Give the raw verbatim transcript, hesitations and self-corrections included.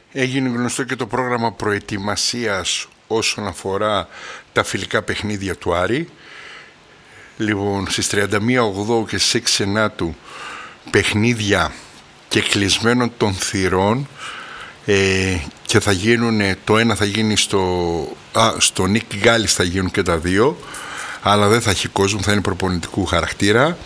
Έγινε γνωστό και το πρόγραμμα προετοιμασίας όσον αφορά τα φιλικά παιχνίδια του Άρη. Λοιπόν, στις τριάντα μία Οκτώβρου και στις έξι Ενάτου παιχνίδια και κλεισμένων των θυρών, ε, και θα γίνουν, το ένα θα γίνει στο, α, στο Νίκ Γκάλης, θα γίνουν και τα δύο, αλλά δεν θα έχει κόσμο, θα είναι προπονητικού χαρακτήρα.